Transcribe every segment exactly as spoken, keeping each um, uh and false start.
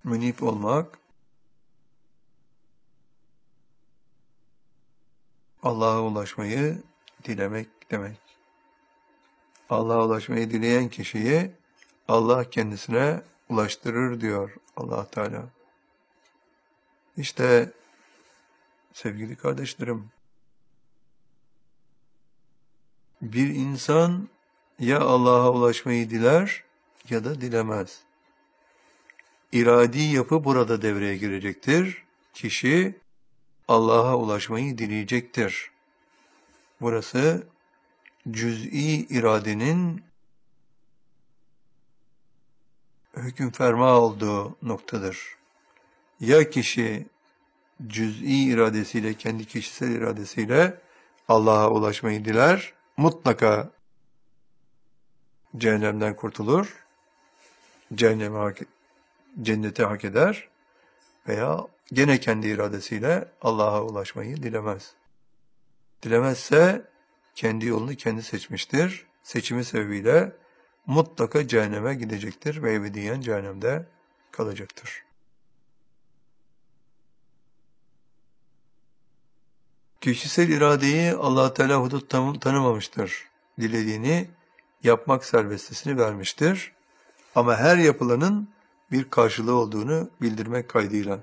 Münip olmak, Allah'a ulaşmayı dilemek demek. Allah'a ulaşmayı dileyen kişiyi Allah kendisine ulaştırır diyor Allah Teala. İşte sevgili kardeşlerim, bir insan ya Allah'a ulaşmayı diler ya da dilemez. İradi yapı burada devreye girecektir. Kişi Allah'a ulaşmayı dileyecektir. Burası cüz'i iradenin hüküm ferma olduğu noktadır. Ya kişi cüz'i iradesiyle, kendi kişisel iradesiyle Allah'a ulaşmayı diler, mutlaka cehennemden kurtulur, cehenneme hak, cennete hak eder veya gene kendi iradesiyle Allah'a ulaşmayı dilemez. Dilemezse kendi yolunu kendi seçmiştir. Seçimi sebebiyle mutlaka cehenneme gidecektir ve ebediyen cehennemde kalacaktır. Kişisel iradeyi Allah Teala hudut tanımamıştır. Dilediğini yapmak serbestisini vermiştir. Ama her yapılanın bir karşılığı olduğunu bildirmek kaydıyla.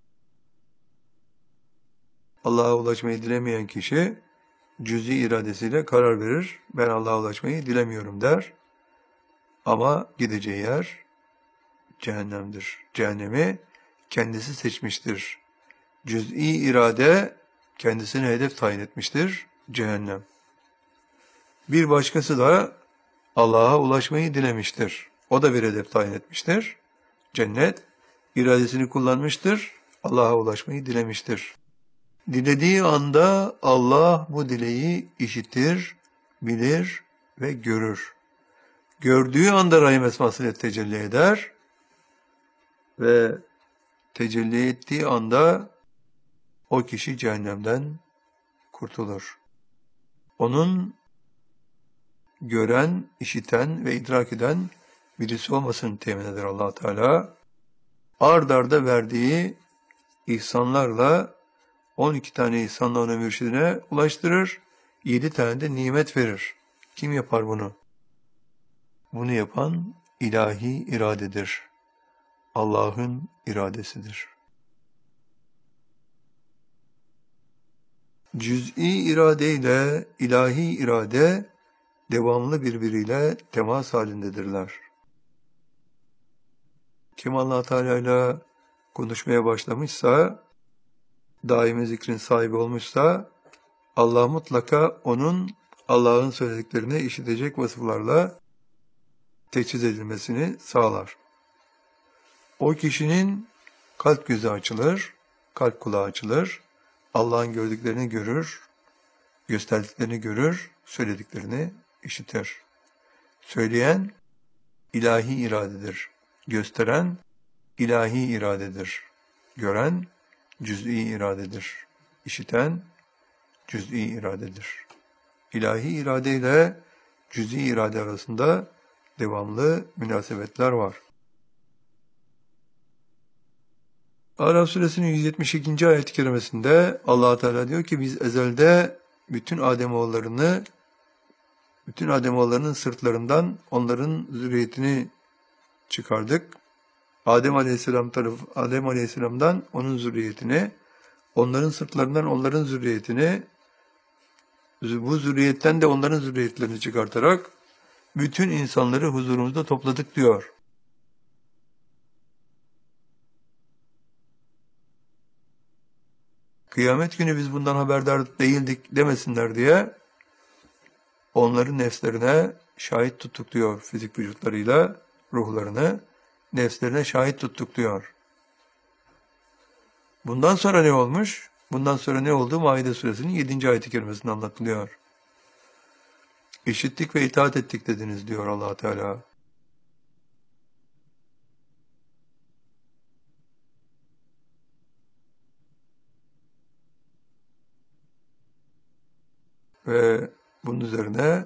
Allah'a ulaşmayı dilemeyen kişi cüz'i iradesiyle karar verir. Ben Allah'a ulaşmayı dilemiyorum der. Ama gideceği yer cehennemdir. Cehennemi kendisi seçmiştir. Cüz'i irade kendisine hedef tayin etmiştir. Cehennem. Bir başkası da Allah'a ulaşmayı dilemiştir. O da bir hedef tayin etmiştir. Cennet. İradesini kullanmıştır. Allah'a ulaşmayı dilemiştir. Dilediği anda Allah bu dileği işitir, bilir ve görür. Gördüğü anda rahim esmasıyla tecelli eder ve tecelli ettiği anda o kişi cehennemden kurtulur. Onun gören, işiten ve idrak eden birisi olmasını temin eder Allah Teala. Ard arda verdiği ihsanlarla on iki tane ihsanla ona mürşidine ulaştırır. yedi tane de nimet verir. Kim yapar bunu? Bunu yapan ilahi iradedir. Allah'ın iradesidir. Cüz'i irade ile ilahi irade devamlı birbiriyle temas halindedirler. Kim Allah Teala ile konuşmaya başlamışsa, daimi zikrin sahibi olmuşsa, Allah mutlaka onun Allah'ın söylediklerini işitecek vasıflarla teçhiz edilmesini sağlar. O kişinin kalp gözü açılır, kalp kulağı açılır, Allah'ın gördüklerini görür, gösterdiklerini görür, söylediklerini işitir. Söyleyen ilahi iradedir. Gösteren ilahi iradedir. Gören cüz'i iradedir. İşiten cüz'i iradedir. İlahi irade ile cüz'i irade arasında devamlı münasebetler var. Araf suresinin yüz yetmiş ikinci ayet-i kerimesinde Allah Teala diyor ki biz ezelde bütün Ademoğullarını bütün Ademoğullarının sırtlarından onların zürriyetini çıkardık. Adem Aleyhisselam tarafı Adem Aleyhisselam'dan onun zürriyetini, onların sırtlarından onların zürriyetini, bu zürriyetten de onların zürriyetlerini çıkartarak bütün insanları huzurumuzda topladık diyor. Kıyamet günü biz bundan haberdar değildik demesinler diye onların nefslerine şahit tuttuk diyor. Fizik vücutlarıyla ruhlarını nefslerine şahit tuttuk diyor. Bundan sonra ne olmuş? Bundan sonra ne oldu? Maide suresinin yedinci ayet-i kerimesinde anlatılıyor. İşittik ve itaat ettik dediniz diyor Allah Teala. Ve bunun üzerine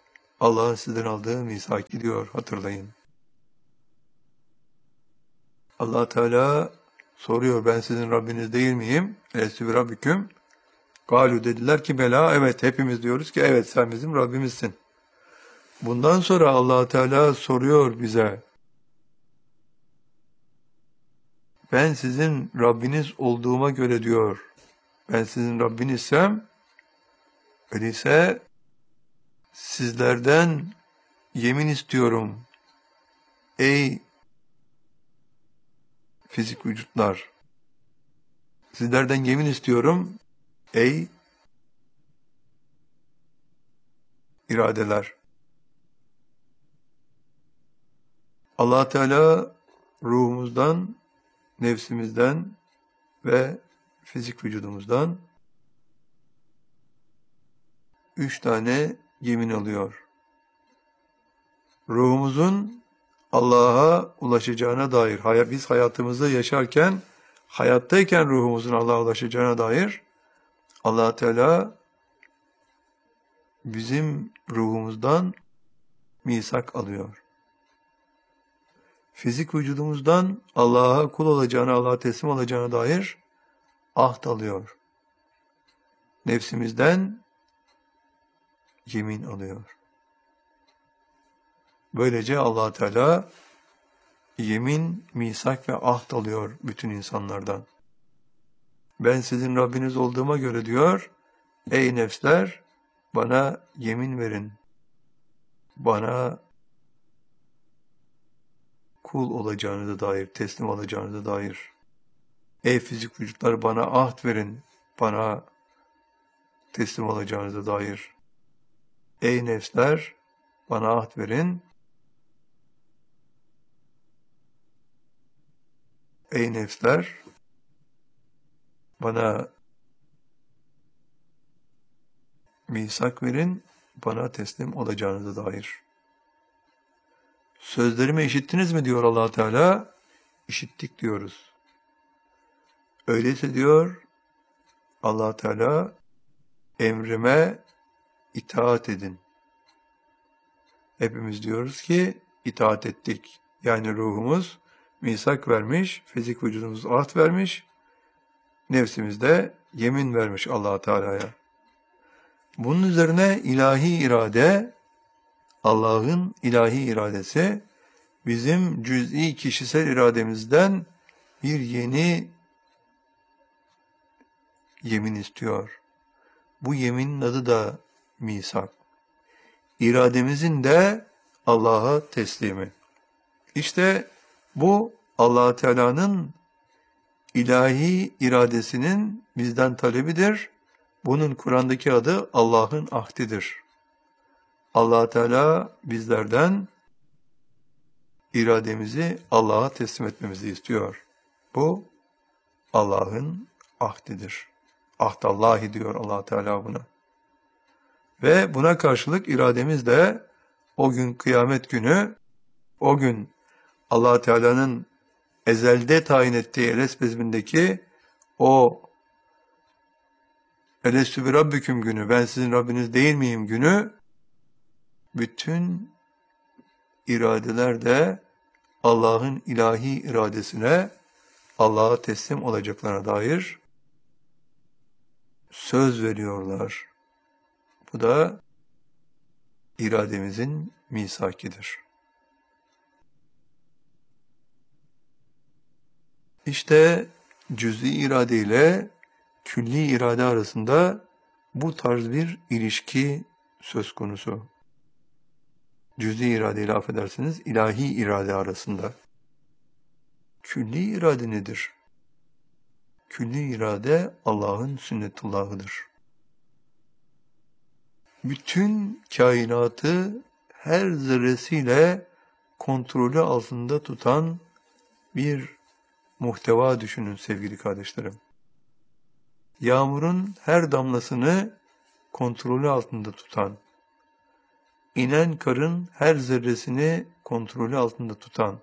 Allah'ın sizden aldığı misak gidiyor, hatırlayın. Allah Teala soruyor, ben sizin Rabbiniz değil miyim? Elestü bi rabbiküm. Galu, dediler ki bela, evet, hepimiz diyoruz ki evet, sen bizim Rabbimizsin. Bundan sonra Allah Teala soruyor bize, ben sizin Rabbiniz olduğuma göre diyor, ben sizin Rabbinizsem, öyleyse sizlerden yemin istiyorum ey fizik vücutlar, sizlerden yemin istiyorum ey iradeler. Allah Teala ruhumuzdan, nefsimizden ve fizik vücudumuzdan üç tane yemin alıyor. Ruhumuzun Allah'a ulaşacağına dair, biz hayatımızı yaşarken, hayattayken ruhumuzun Allah'a ulaşacağına dair Allah Teala bizim ruhumuzdan misak alıyor. Fizik vücudumuzdan Allah'a kul olacağına, Allah'a teslim olacağına dair ahd alıyor. Nefsimizden yemin alıyor. Böylece Allah Teala yemin, misak ve ahd alıyor bütün insanlardan. Ben sizin Rabbiniz olduğuma göre diyor, ey nefsler, bana yemin verin. Bana kul olacağınıza dair, teslim olacağınıza dair. Ey fizik vücutlar, bana ahd verin. Bana teslim olacağınıza dair. Ey nefsler, bana ahd verin. Ey nefsler, bana misak verin, bana teslim olacağınıza dair. Sözlerimi işittiniz mi diyor Allah Teala? İşittik diyoruz. Öyleyse diyor Allah Teala, emrime itaat edin. Hepimiz diyoruz ki itaat ettik. Yani ruhumuz misak vermiş, fizik vücudumuz ahd vermiş, nefsimiz de yemin vermiş Allah Teala'ya. Bunun üzerine ilahi irade, Allah'ın ilahi iradesi bizim cüz'i kişisel irademizden bir yeni yemin istiyor. Bu yeminin adı da misak. İrademizin de Allah'a teslimi. İşte bu Allah Teala'nın ilahi iradesinin bizden talebidir. Bunun Kur'an'daki adı Allah'ın ahdidir. Allah Teala bizlerden irademizi Allah'a teslim etmemizi istiyor. Bu Allah'ın ahdidir. Ahdallahi diyor Allah Teala buna. Ve buna karşılık irademiz de o gün kıyamet günü, o gün Allah Teala'nın ezelde tayin ettiği Eles bezmindeki o Elestü bi rabbiküm günü, ben sizin Rabbiniz değil miyim günü, bütün iradeler de Allah'ın ilahi iradesine, Allah'a teslim olacaklarına dair söz veriyorlar. Bu da irademizin misakidir. İşte cüz'i irade ile külli irade arasında bu tarz bir ilişki söz konusu. Cüz'i irade ile, affedersiniz, ilahi irade arasında. Külli irade nedir? Külli irade Allah'ın sünnetullahıdır. Bütün kainatı her zerresiyle kontrolü altında tutan bir muhteva düşünün sevgili kardeşlerim. Yağmurun her damlasını kontrolü altında tutan, inen karın her zerresini kontrolü altında tutan,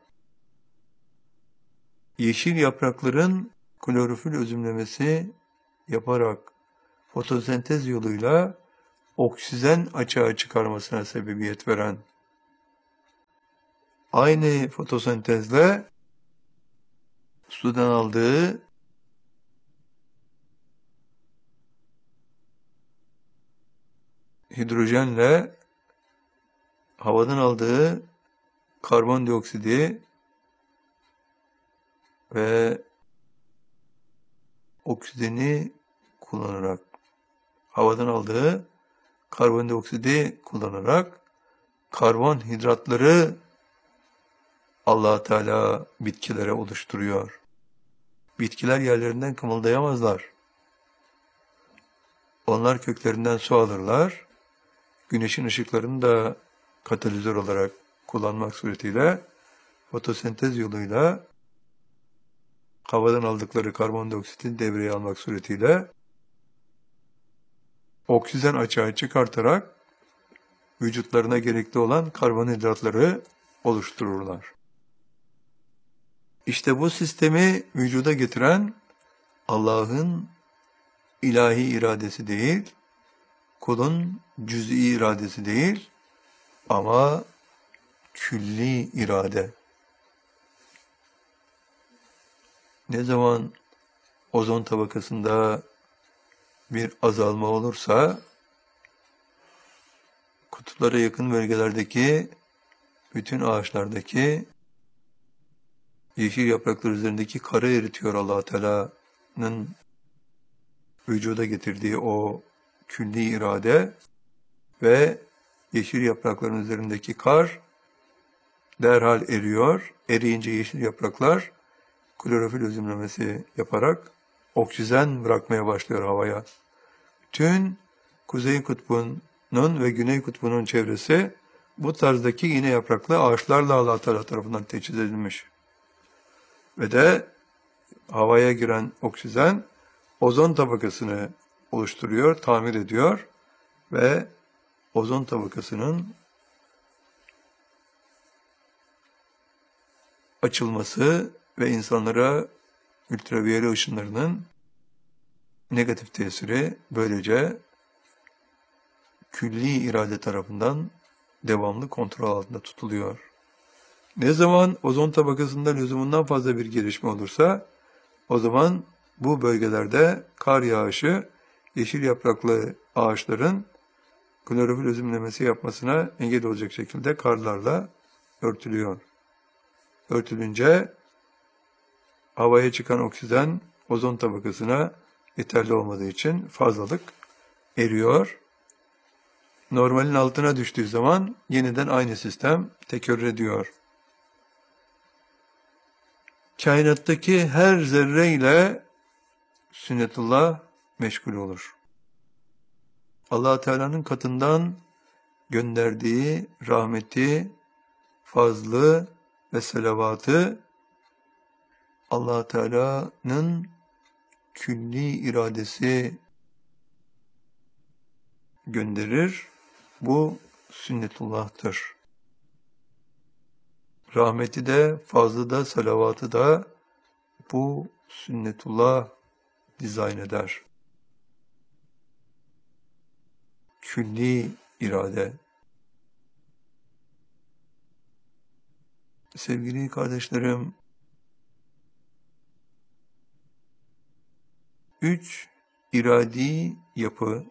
yeşil yaprakların klorofil özümlemesi yaparak fotosentez yoluyla oksijen açığa çıkarmasına sebebiyet veren, aynı fotosentezle sudan aldığı hidrojenle havadan aldığı karbondioksidi ve oksijeni kullanarak, havadan aldığı karbondioksidi kullanarak karbonhidratları Allah Teala bitkilere oluşturuyor. Bitkiler yerlerinden kımıldayamazlar. Onlar köklerinden su alırlar. Güneşin ışıklarını da katalizör olarak kullanmak suretiyle fotosentez yoluyla havadan aldıkları karbondioksiti devreye almak suretiyle oksijen açığa çıkartarak vücutlarına gerekli olan karbonhidratları oluştururlar. İşte bu sistemi vücuda getiren Allah'ın ilahi iradesi değil, kulun cüz'i iradesi değil ama külli irade. Ne zaman ozon tabakasında bir azalma olursa, kutuplara yakın bölgelerdeki bütün ağaçlardaki yeşil yapraklar üzerindeki karı eritiyor Allah Teala'nın vücuda getirdiği o külli irade ve yeşil yaprakların üzerindeki kar derhal eriyor. Eriyince yeşil yapraklar klorofil özümlemesi yaparak oksijen bırakmaya başlıyor havaya. Tüm Kuzey Kutbu'nun ve Güney Kutbu'nun çevresi bu tarzdaki iğne yapraklı ağaçlarla Allah Teala tarafından teçhiz edilmiş. Ve de havaya giren oksijen ozon tabakasını oluşturuyor, tamir ediyor ve ozon tabakasının açılması ve insanlara ultraviyole ışınlarının negatif tesiri böylece külli irade tarafından devamlı kontrol altında tutuluyor. Ne zaman ozon tabakasında lüzumundan fazla bir gelişme olursa, o zaman bu bölgelerde kar yağışı yeşil yapraklı ağaçların klorofil özümlemesi yapmasına engel olacak şekilde karlarla örtülüyor. Örtülünce havaya çıkan oksijen ozon tabakasına yeterli olmadığı için fazlalık eriyor. Normalin altına düştüğü zaman yeniden aynı sistem tekrar ediyor. Kainattaki her zerre ile sünnetullah meşgul olur. Allah Teala'nın katından gönderdiği rahmeti, fazlı ve selavatı Allah Teala'nın külli iradesi gönderir. Bu sünnetullah'tır. Rahmeti de, fazlı da, salavatı da bu sünnetullah dizayn eder. Külli irade. Sevgili kardeşlerim, üç iradi yapı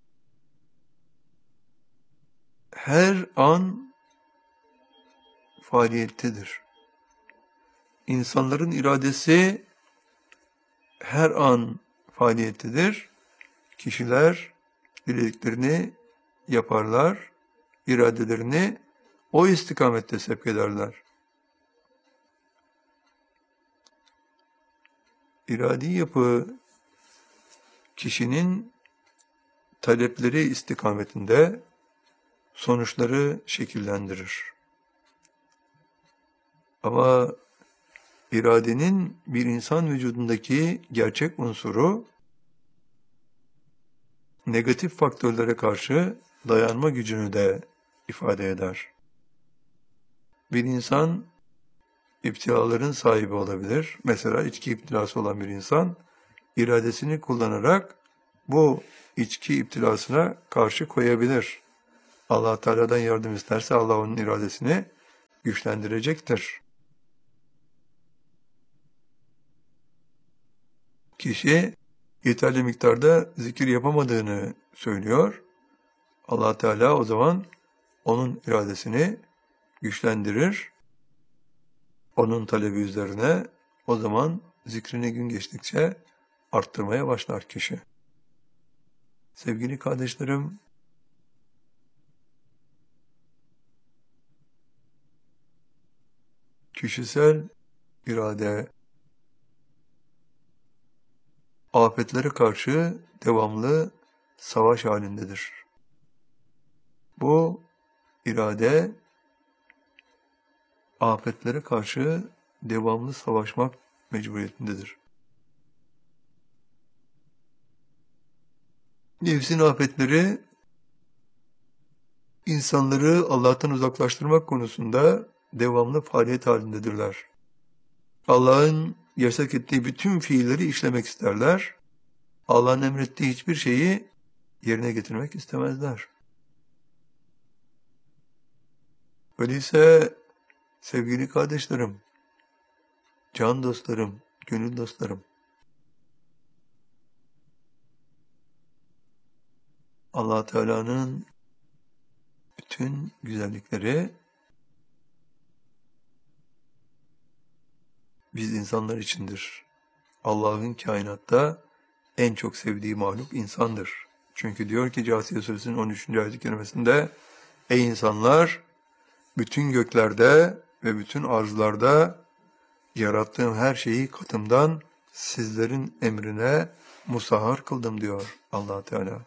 her an faaliyettedir. İnsanların iradesi her an faaliyettedir. Kişiler dilediklerini yaparlar, iradelerini o istikamette sevk ederler. İradi yapı kişinin talepleri istikametinde sonuçları şekillendirir. Ama iradenin bir insan vücudundaki gerçek unsuru negatif faktörlere karşı dayanma gücünü de ifade eder. Bir insan iptilaların sahibi olabilir. Mesela içki iptilası olan bir insan iradesini kullanarak bu içki iptilasına karşı koyabilir. Allah Teala'dan yardım isterse Allah onun iradesini güçlendirecektir. kişi yeterli miktarda zikir yapamadığını söylüyor. Allah Teala o zaman onun iradesini güçlendirir. Onun talebi üzerine o zaman zikrini gün geçtikçe arttırmaya başlar kişi. Sevgili kardeşlerim, kişisel irade afetlere karşı devamlı savaş halindedir. Bu irade afetlere karşı devamlı savaşmak mecburiyetindedir. Nefsin afetleri insanları Allah'tan uzaklaştırmak konusunda devamlı faaliyet halindedirler. Allah'ın yasak ettiği bütün fiilleri işlemek isterler. Allah'ın emrettiği hiçbir şeyi yerine getirmek istemezler. Öyleyse sevgili kardeşlerim, can dostlarım, gönül dostlarım, Allah Teala'nın bütün güzellikleri biz insanlar içindir. Allah'ın kainatta en çok sevdiği mahluk insandır. Çünkü diyor ki Câsiye Suresi'nin on üçüncü ayet-i kerimesinde, ey insanlar, bütün göklerde ve bütün arzlarda yarattığım her şeyi katımdan sizlerin emrine musahhar kıldım diyor Allah Teala.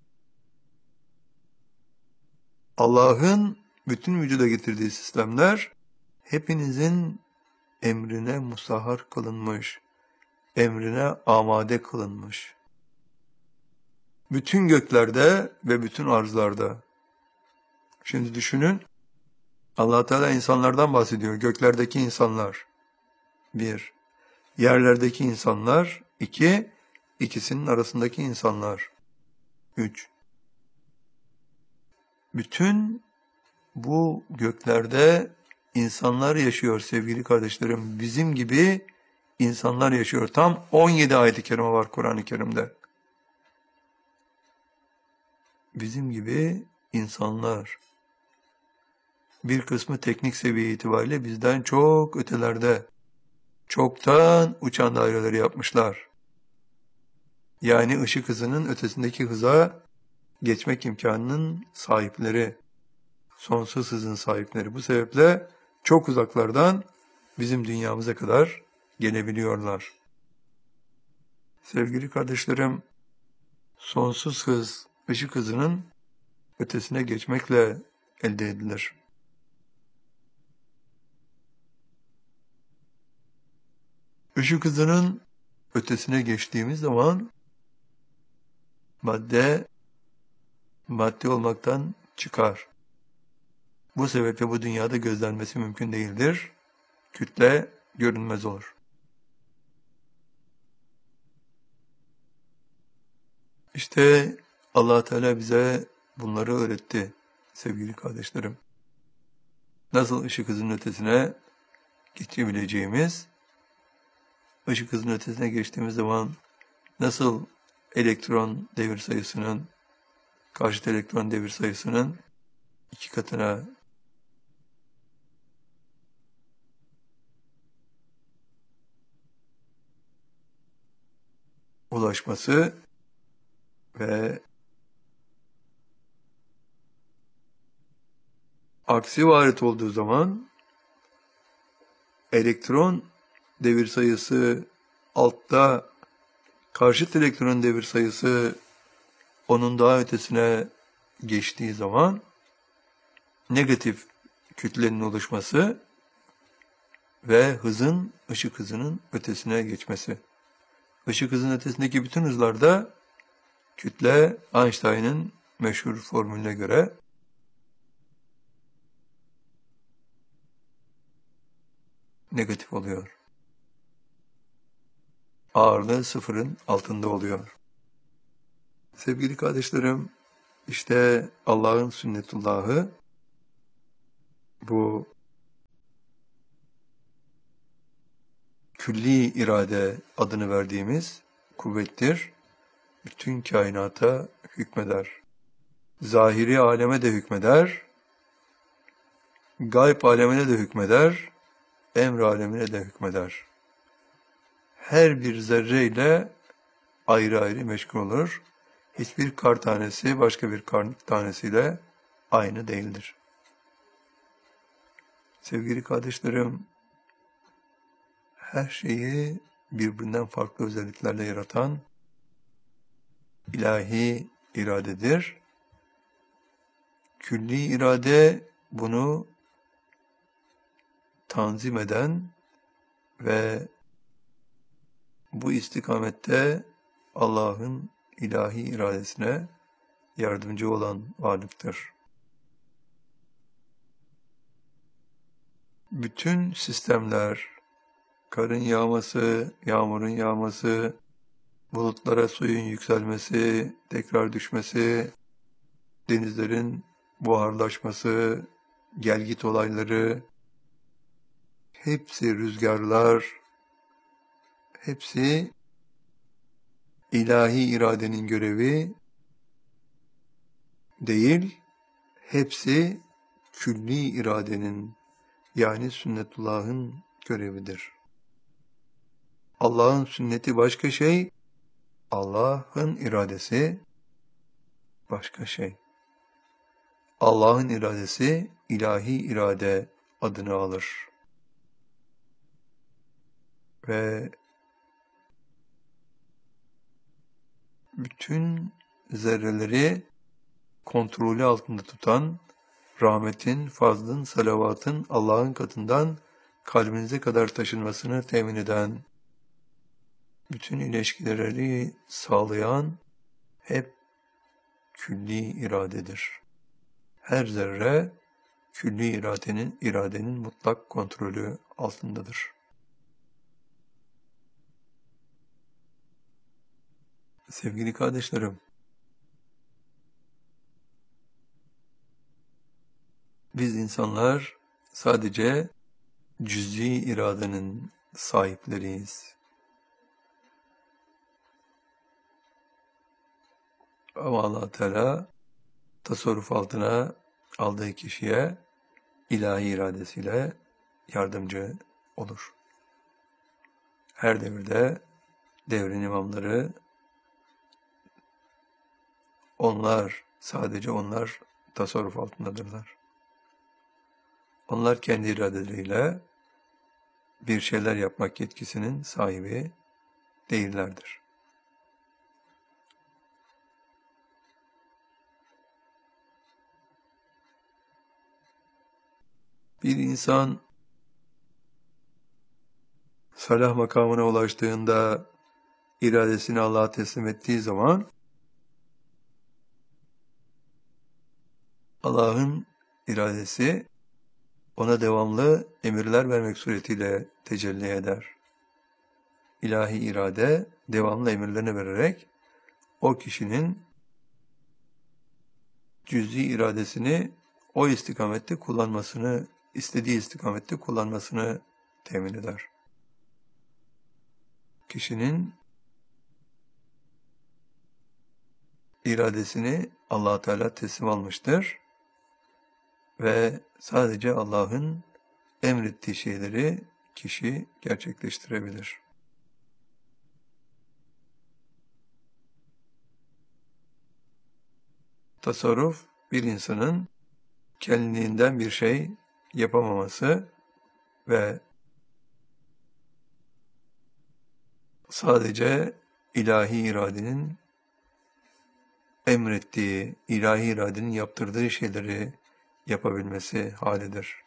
Allah'ın bütün vücuda getirdiği sistemler hepinizin emrine musahhar kılınmış, emrine amade kılınmış. Bütün göklerde ve bütün arzlarda. Şimdi düşünün, Allah Teala insanlardan bahsediyor. Göklerdeki insanlar. Bir. Yerlerdeki insanlar. İki. İkisinin arasındaki insanlar. Üç. Bütün bu göklerde insanlar yaşıyor sevgili kardeşlerim. Bizim gibi insanlar yaşıyor. Tam on yedi ayet-i kerime var Kur'an-ı Kerim'de. Bizim gibi insanlar. Bir kısmı teknik seviye itibariyle bizden çok ötelerde, çoktan uçan daireleri yapmışlar. Yani ışık hızının ötesindeki hıza geçmek imkanının sahipleri, sonsuz hızın sahipleri. Bu sebeple çok uzaklardan bizim dünyamıza kadar gelebiliyorlar. Sevgili kardeşlerim, sonsuz hız, ışık hızının ötesine geçmekle elde edilir. Işık hızının ötesine geçtiğimiz zaman madde, madde olmaktan çıkar. Bu sebeple bu dünyada gözlenmesi mümkün değildir. Kütle görünmez olur. İşte Allah Teala bize bunları öğretti sevgili kardeşlerim. Nasıl ışık hızının ötesine geçebileceğimiz, ışık hızının ötesine geçtiğimiz zaman nasıl elektron devir sayısının, karşıt elektron devir sayısının iki katına ulaşması ve aksi varit olduğu zaman elektron devir sayısı altta, karşıt elektron devir sayısı onun daha ötesine geçtiği zaman negatif kütlenin oluşması ve hızın ışık hızının ötesine geçmesi. Işık hızının ötesindeki bütün hızlarda kütle Einstein'ın meşhur formülüne göre negatif oluyor. Ağırlığı sıfırın altında oluyor. Sevgili kardeşlerim, işte Allah'ın sünnetullahı bu külli irade adını verdiğimiz kuvvettir. Bütün kainata hükmeder. Zahiri aleme de hükmeder. Gayb alemine de hükmeder. Emr alemine de hükmeder. Her bir zerreyle ayrı ayrı meşgul olur. Hiçbir kar tanesi başka bir kar tanesiyle aynı değildir. Sevgili kardeşlerim, her şeyi birbirinden farklı özelliklerle yaratan ilahi iradedir. Külli irade bunu tanzim eden ve bu istikamette Allah'ın ilahi iradesine yardımcı olan varlıktır. Bütün sistemler, karın yağması, yağmurun yağması, bulutlara suyun yükselmesi, tekrar düşmesi, denizlerin buharlaşması, gelgit olayları, hepsi rüzgarlar, hepsi ilahi iradenin görevi değil, hepsi külli iradenin yani sünnetullah'ın görevidir. Allah'ın sünneti başka şey, Allah'ın iradesi başka şey. Allah'ın iradesi ilahi irade adını alır. Ve bütün zerreleri kontrolü altında tutan, rahmetin, fazlın, salavatın Allah'ın katından kalbinize kadar taşınmasını temin eden, bütün ilişkileri sağlayan hep külli iradedir. Her zerre külli iradenin, iradenin mutlak kontrolü altındadır. Sevgili kardeşlerim, biz insanlar sadece cüz'i iradenin sahipleriyiz. Ama Allah Teala tasarruf altına aldığı kişiye ilahi iradesiyle yardımcı olur. Her devirde devrin imamları, onlar, sadece onlar tasarruf altındadırlar. Onlar kendi iradeleriyle bir şeyler yapmak yetkisinin sahibi değillerdir. Bir insan salah makamına ulaştığında iradesini Allah'a teslim ettiği zaman Allah'ın iradesi ona devamlı emirler vermek suretiyle tecelli eder. İlahi irade devamlı emirlerini vererek o kişinin cüz'i iradesini o istikamette kullanmasını, istediği istikamette kullanmasını temin eder. Kişinin iradesini Allah Teala teslim almıştır ve sadece Allah'ın emrettiği şeyleri kişi gerçekleştirebilir. Tasarruf, bir insanın kendiliğinden bir şey yapamaması ve sadece ilahi iradenin emrettiği, ilahi iradenin yaptırdığı şeyleri yapabilmesi halidir.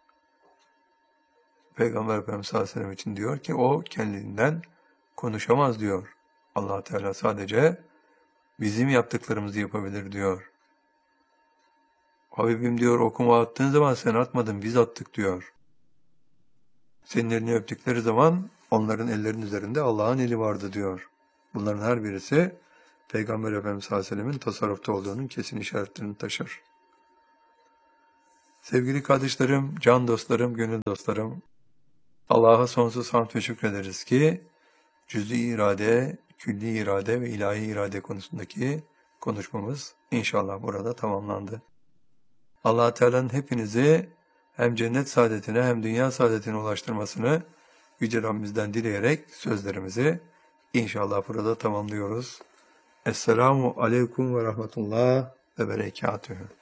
Peygamber Efendimiz sallallahu aleyhi ve sellem için diyor ki o kendinden konuşamaz diyor. Allah Teala sadece bizim yaptıklarımızı yapabilir diyor. Habibim diyor okuma attığın zaman sen atmadın biz attık diyor. Senin elini öptükleri zaman onların ellerinin üzerinde Allah'ın eli vardı diyor. Bunların her birisi Peygamber Efendimiz sallallahu aleyhi ve sellemin tasarrufta olduğunun kesin işaretlerini taşır. Sevgili kardeşlerim, can dostlarım, gönül dostlarım, Allah'a sonsuz hamd ve şükrederiz ki cüz-i irade, külli irade ve ilahi irade konusundaki konuşmamız inşallah burada tamamlandı. Allah Teala'nın hepinizi hem cennet saadetine hem dünya saadetine ulaştırmasını Yüce Rabbimizden dileyerek sözlerimizi inşallah burada tamamlıyoruz. Esselamu Aleyküm ve Rahmetullah ve Berekatühü.